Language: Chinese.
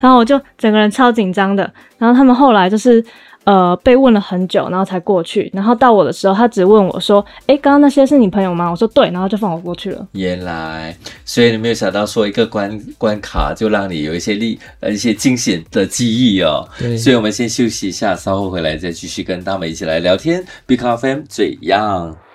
然后我就整个人超紧张的，然后他们后来就是被问了很久，然后才过去，然后到我的时候他只问我说刚刚那些是你朋友吗？我说对，然后就放我过去了。 原来，所以你没有想到说一个关卡就让你有一些惊险的记忆哦。 对， 所以我们先休息一下，稍后回来再继续跟大美一起来聊天。Big FM 最 young。